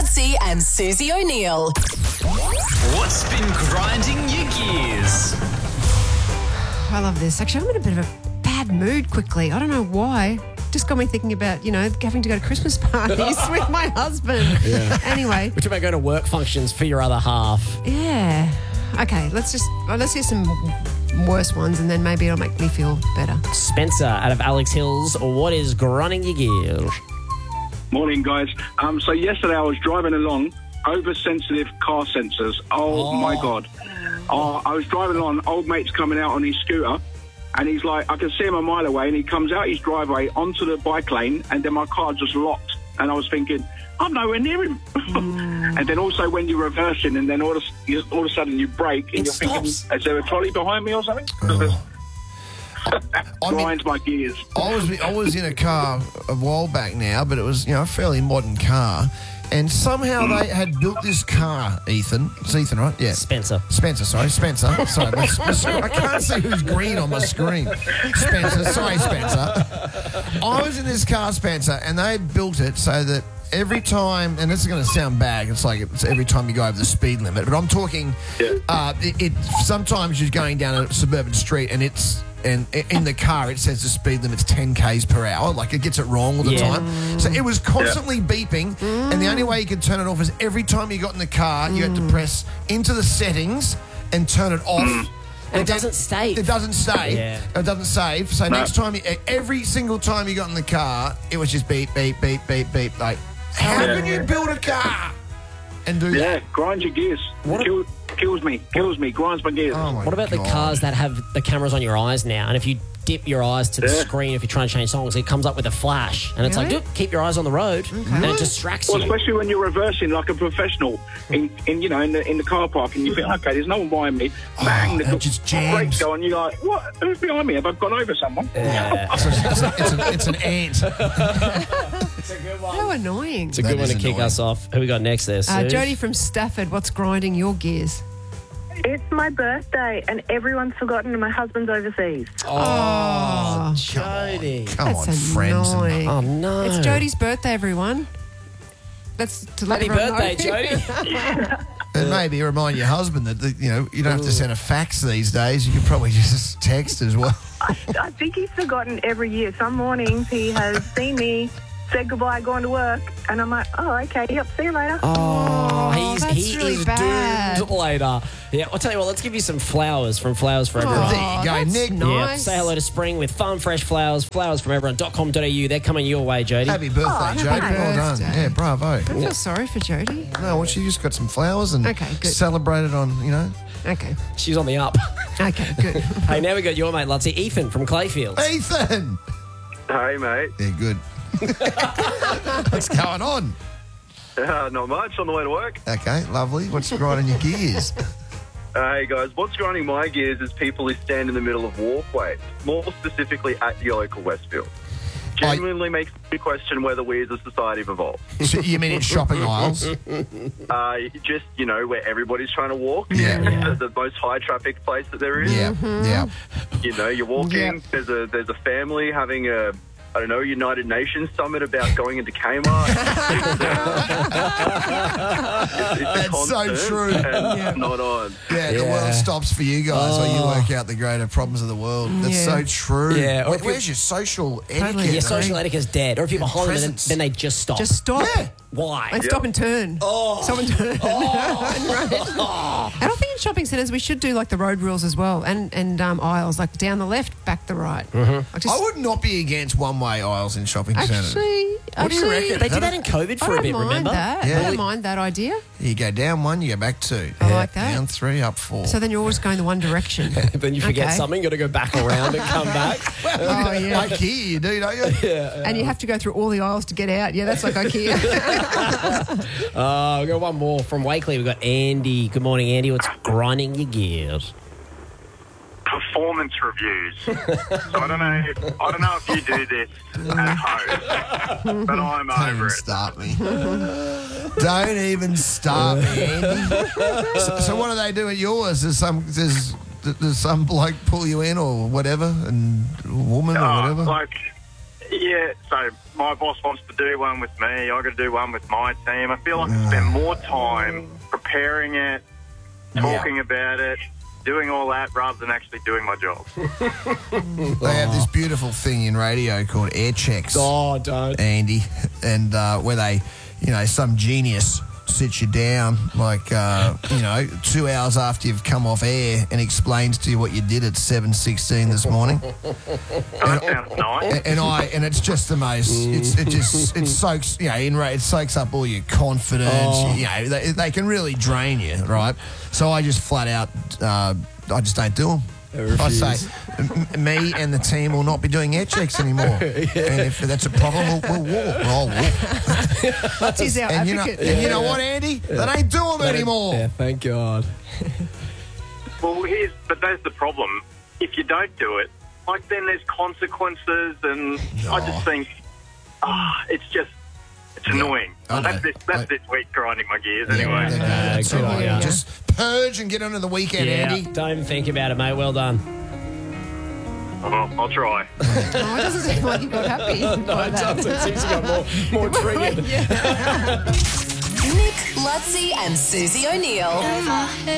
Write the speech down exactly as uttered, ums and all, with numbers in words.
Lutzi and Susie O'Neill. What's been grinding your gears? I love this. Actually, I'm in a bit of a bad mood quickly. I don't know why. Just got me thinking about, you know, having to go to Christmas parties with my husband. Yeah. Anyway. We're talking about going to work functions for your other half. Yeah. Okay, let's just, well, let's hear some worse ones and then maybe it'll make me feel better. Spencer out of Alex Hills, what is grinding your gears? Morning, guys. Um, so yesterday I was driving along, oversensitive car sensors. Oh, Oh. my God. Oh, I was driving along, old mate's coming out on his scooter, and he's like, I can see him a mile away, and he comes out his driveway onto the bike lane, and then my car just locked. And I was thinking, I'm nowhere near him. Mm. And then also when you're reversing, and then all of, you, all of a sudden you brake, and It you're stops. thinking, is there a trolley behind me or something? Oh. I mean- Grinds my gears. I was I was in a car a while back now, but it was, you know, a fairly modern car. And somehow they had built this car, Ethan. It's Ethan, right? Yeah. Spencer. Spencer, sorry, Spencer. Sorry, my, my, I can't see who's green on my screen. Spencer, sorry, Spencer. I was in this car, Spencer, and they had built it so that every time, and this is going to sound bad, it's like it's every time you go over the speed limit, but I'm talking, Yeah. uh, it, it sometimes you're going down a suburban street and it's, and in the car it says the speed limit's ten kays per hour, like it gets it wrong all the Yeah. time. So it was constantly beeping, and the only way you could turn it off is every time you got in the car, you had to press into the settings and turn it off. And it doesn't stay. It doesn't stay. Yeah. It doesn't save. So next time, you, every single time you got in the car, it was just beep, beep, beep, beep, beep. Like, how Yeah. can you build a car and do Yeah, that? grinds your gears. What a- Kill, kills me, kills me, grinds my gears. Oh my What about God. the cars that have the cameras on your eyes now? And if you dip your eyes to the Yeah. screen, if you're trying to change songs, it comes up with a flash. And it's like, Really? dude, keep your eyes on the road. And it distracts Well, you. especially when you're reversing like a professional in, in you know, in the in the car park, and you think, okay, there's no one behind me. Bang, the and it just jams. brakes go, and you're like, what? Who's behind me? Have I gone over someone? Yeah. It's, a, it's, a, it's, a, it's an ant. How annoying. It's a good That one is to kick annoying. us off. Who we got next there, Uh, Suze? Jodie from Stafford, what's grinding your gears? It's my birthday and everyone's forgotten and my husband's overseas. Oh, Jodie. Come that's on, friends. annoying. Oh, no. It's Jodie's birthday, everyone. That's to let Happy everyone birthday, know. Jodie. And maybe remind your husband that, that, you know, you don't have to send a fax these days. You can probably just text as well. I, I think he's forgotten every year. Some mornings he has seen me, said goodbye, gone to work, and I'm like, oh, okay, yep, see you later. Oh, he's, that's he really is bad. doomed later. Yeah, I'll tell you what, let's give you some flowers from Flowers for Oh, Everyone. There you go, that's Nick. Yeah, nice. say hello to spring with farm fresh flowers, flowers from everyone dot com dot a u. They're coming your way, Jodie. Happy birthday, Oh, Jodie. happy Well done. birthday. Yeah, bravo. I feel sorry for Jodie. No, well, she just got some flowers and Okay, good. celebrated on, you know. Okay, She's on the up. okay, good. Hey, now we got your mate, Lutzi, Ethan from Clayfield. Ethan! Hey, mate. Yeah, good. What's going on? Uh, not much on the way to work. Okay, lovely. What's grinding your gears? Hey, guys. What's grinding my gears is people who stand in the middle of walkways, more specifically at your local Westfield. Genuinely makes me question whether we as a society have evolved. So you mean in shopping aisles? Uh, just, you know, where everybody's trying to walk. Yeah. The, the most high traffic place that there is. Yeah, yeah. You know, you're walking, Yep. there's a there's a family having a, I don't know, United Nations summit about going into Kmart. It's, it's a That's so constant true. and Yeah. not on. Yeah, the Yeah. world stops for you guys while you Oh. work out the greater problems of the world. That's Yeah. so true. Yeah, or Where- if you- where's your social Totally. etiquette? Your social mate? etiquette's dead. Or if you're behind them, then, presence. then they just stop. Just stop. Yeah. Why? And stop and turn. Oh. Someone turn. Right. And I think in shopping centres we should do like the road rules as well, and and um, aisles like down the left, back the right. Like just, I would not be against one-way aisles in shopping centres. actually, What do you actually, reckon? They did that in COVID I for a don't bit, mind remember? that. Yeah. I don't mind that idea. You go down one, you go back two. I like that. Down three, up four. So then you're always going the one direction. Then you forget Okay. something, got to go back around and come back. Oh yeah. Like here, you do, don't you? And you have to go through all the aisles to get out. Yeah, that's like IKEA. Uh, we've got one more from Wakeley. We've got Andy. Good morning, Andy. What's grinding your gears? Performance reviews. So I don't know. I don't know if you do this at home, but I'm Don't over even it. start me. Don't even start me, Andy. So, so what do they do at yours? Does some does, does some bloke pull you in or whatever, and a woman or Uh, whatever? like Yeah, so my boss wants to do one with me. I've got to do one with my team. I feel like I spend more time preparing it, talking about it, doing all that rather than actually doing my job. They have this beautiful thing in radio called air checks. Oh, don't. Andy, and uh, where they, you know, some genius sits you down, like, uh, you know, two hours after you've come off air and explains to you what you did at seven sixteen this morning. That sounds nice. And, and I and it's just the most. It's it just it soaks. You know, in ra- it soaks up all your confidence. Oh. You know, they, they can really drain you, right? So I just flat out, uh, I just don't do them. I say, m- me and the team will not be doing air checks anymore. And if that's a problem, we'll, we'll walk. I'll walk. Let's use our And you know, advocate. and you know what, Andy? They don't do them anymore. Yeah, thank God. Well, here's, but that's the problem. If you don't do it, like, then there's consequences, and I just think, ah, it's just, it's annoying. I That's know. this, that's I- this week grinding my gears Yeah, anyway. yeah, that's good all on right. ya. Just purge and get onto the weekend, Yeah, Andy. don't even think about it, mate. Well done. Well, I'll try. Oh, it doesn't seem like you got happy by that. Seems you got more, more triggered. Nick, Lutzi, and Susie O'Neill.